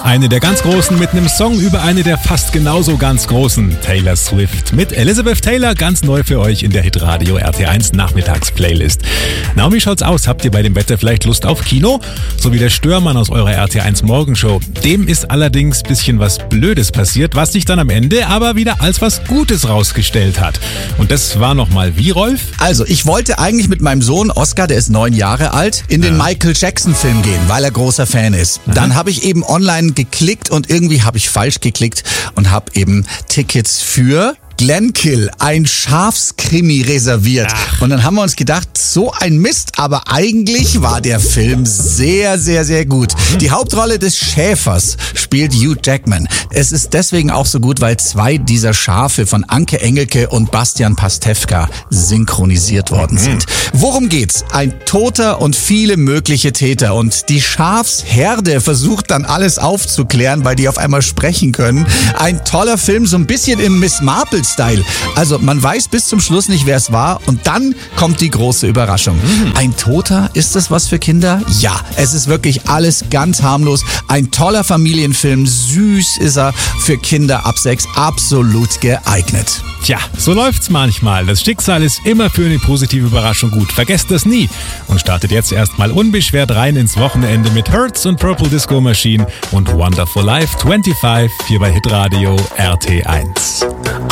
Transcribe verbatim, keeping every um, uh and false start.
Eine der ganz Großen mit einem Song über eine der fast genauso ganz Großen, Taylor Swift. Mit Elizabeth Taylor ganz neu für euch in der Hitradio R T eins Nachmittagsplaylist. Na, wie schaut's aus? Habt ihr bei dem Wetter vielleicht Lust auf Kino? So wie der Störmann aus eurer R T eins Morgenshow. Dem ist allerdings ein bisschen was Blödes passiert, was sich dann am Ende aber wieder als was Gutes rausgestellt hat. Und das war nochmal wie, Rolf? Also, ich wollte eigentlich mit meinem Sohn Oscar, der ist neun Jahre alt, in den Ja. Michael Jackson Film gehen, weil er großer Fan ist. Aha. Dann habe ich eben online geklickt und irgendwie habe ich falsch geklickt und habe eben Tickets für Glenkill, ein Schafskrimi reserviert. Ach. Und dann haben wir uns gedacht, so ein Mist, aber eigentlich war der Film sehr, sehr, sehr gut. Die Hauptrolle des Schäfers spielt Hugh Jackman. Es ist deswegen auch so gut, weil zwei dieser Schafe von Anke Engelke und Bastian Pastewka synchronisiert worden sind. Worum geht's? Ein Toter und viele mögliche Täter. Und die Schafsherde versucht dann alles aufzuklären, weil die auf einmal sprechen können. Ein toller Film, so ein bisschen im Miss Marple Style. Also man weiß bis zum Schluss nicht, wer es war und dann kommt die große Überraschung. Mhm. Ein Toter, ist das was für Kinder? Ja, es ist wirklich alles ganz harmlos. Ein toller Familienfilm, süß ist er, für Kinder ab sechs absolut geeignet. Tja, so läuft's manchmal. Das Schicksal ist immer für eine positive Überraschung gut. Vergesst das nie. Und startet jetzt erstmal unbeschwert rein ins Wochenende mit Hertz und Purple Disco Machine und Wonderful Life fünfundzwanzig hier bei Hitradio R T eins.